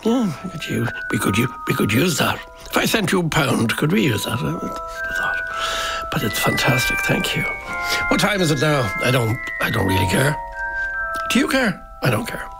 Yeah, we could use that. If I sent you £1, could we use that? I thought. But it's fantastic, thank you. What time is it now? I don't really care. Do you care? I don't care.